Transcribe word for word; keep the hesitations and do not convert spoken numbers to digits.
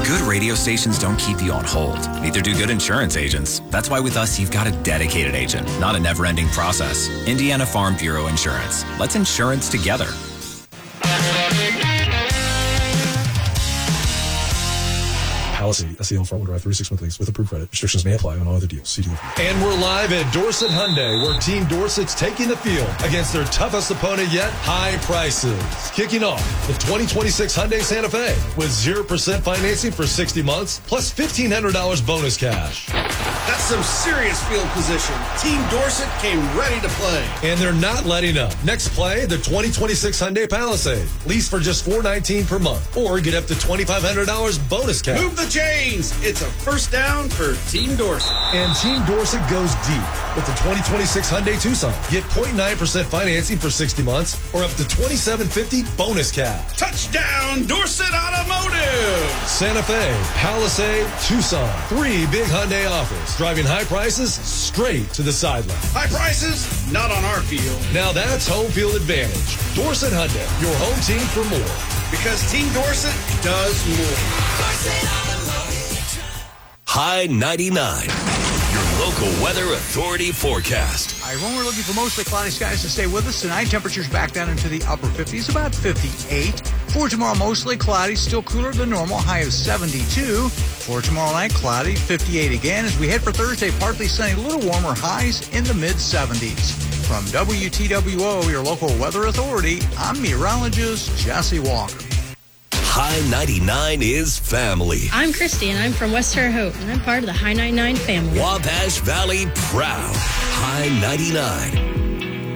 Good radio stations don't keep you on hold. Neither do good insurance agents. That's why with us, you've got a dedicated agent, not a never-ending process. Indiana Farm Bureau Insurance. Let's insurance together. Palisade, S E L front-wheel drive, thirty-six month lease with approved credit. Restrictions may apply on all other deals. See deal. And we're live at Dorset Hyundai, where Team Dorset's taking the field against their toughest opponent yet, high prices. Kicking off the twenty twenty-six Hyundai Santa Fe with zero percent financing for sixty months, plus fifteen hundred dollars bonus cash. That's some serious field position. Team Dorset came ready to play. And they're not letting up. Next play, the twenty twenty-six Hyundai Palisade. Lease for just four hundred nineteen dollars per month, or get up to twenty-five hundred dollars bonus cash. Move the chains. It's a first down for Team Dorset. And Team Dorset goes deep with the twenty twenty-six Hyundai Tucson. Get zero point nine percent financing for sixty months, or up to twenty-seven fifty bonus cash. Touchdown, Dorset Automotive! Santa Fe, Palisade, Tucson. Three big Hyundai offers. Driving high prices straight to the sideline. High prices? Not on our field. Now that's home field advantage. Dorset Hyundai, your home team for more. Because Team Dorset does more. High ninety-nine, your local weather authority forecast. All right, when we're looking for mostly cloudy skies to stay with us tonight, temperatures back down into the upper fifties, about fifty-eight. For tomorrow, mostly cloudy, still cooler than normal, high of seventy-two. For tomorrow night, cloudy, fifty-eight again. As we head for Thursday, partly sunny, a little warmer, highs in the mid seventies. From W T W O, your local weather authority, I'm meteorologist Jesse Walker. High ninety-nine is family. I'm Christy, and I'm from West Terre Haute, and I'm part of the High ninety-nine family. Wabash Valley proud. High ninety-nine.